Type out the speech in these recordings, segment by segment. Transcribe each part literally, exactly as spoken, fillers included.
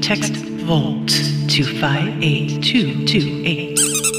text VOLT to five eight two two eight.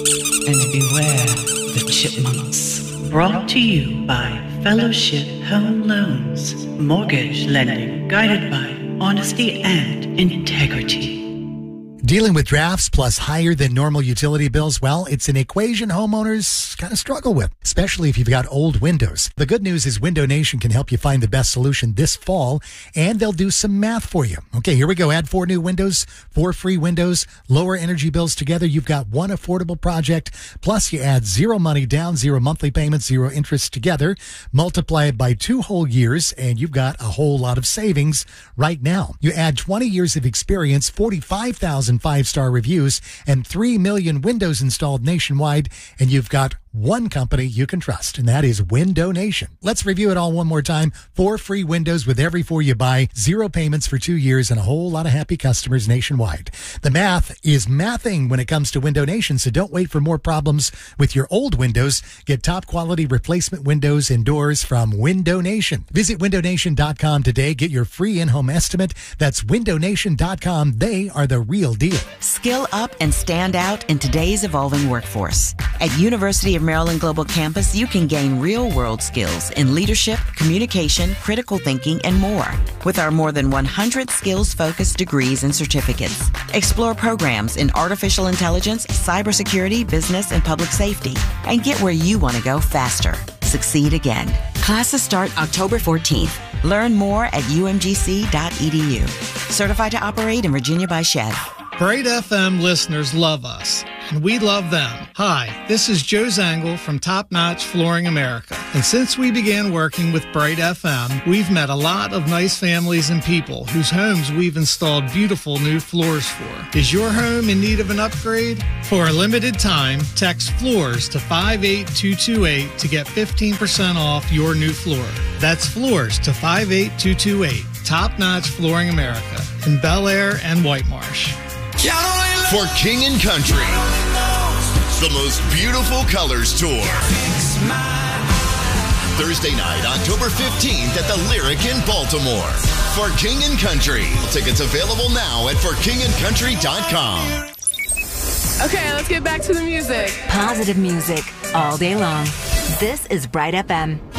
And beware the chipmunks. Brought to you by Fellowship Home Loans. Mortgage lending guided by honesty and integrity. Dealing with drafts plus higher than normal utility bills, well, it's an equation homeowners kind of struggle with, especially if you've got old windows. The good news is Window Nation can help you find the best solution this fall, and they'll do some math for you. Okay, here we go. Add four new windows, four free windows, lower energy bills together. You've got one affordable project, plus you add zero money down, zero monthly payments, zero interest together. Multiply it by two whole years, and you've got a whole lot of savings right now. You add twenty years of experience, forty-five thousand five-star reviews, and three million windows installed nationwide, and you've got one company you can trust, and that is Window Nation. Let's review it all one more time. Four free windows with every four you buy, zero payments for two years, and a whole lot of happy customers nationwide. The math is mathing when it comes to Window Nation, so don't wait for more problems with your old windows. Get top-quality replacement windows and doors from Window Nation. Visit window nation dot com today. Get your free in-home estimate. That's window nation dot com. They are the real deal. Skill up and stand out in today's evolving workforce. At University of Maryland Global Campus, you can gain real-world skills in leadership, communication, critical thinking, and more. With our more than one hundred skills-focused degrees and certificates. Explore programs in artificial intelligence, cybersecurity, business, and public safety. And get where you want to go faster. Succeed again. Classes start October fourteenth. Learn more at u m g c dot e d u. Certified to operate in Virginia by S H E D. Bright F M listeners love us, and we love them. Hi, this is Joe Zangle from Top Notch Flooring America. And since we began working with Bright F M, we've met a lot of nice families and people whose homes we've installed beautiful new floors for. Is your home in need of an upgrade? For a limited time, text FLOORS to five eight two two eight to get fifteen percent off your new floor. That's FLOORS to five eight two two eight. Top Notch Flooring America in Bel Air and White Marsh. For King and Country, the most beautiful colors tour. Thursday night, October fifteenth at the Lyric in Baltimore. For King and Country. Tickets available now at for king and country dot com. Okay, let's get back to the music. Positive music all day long. This is Bright F M.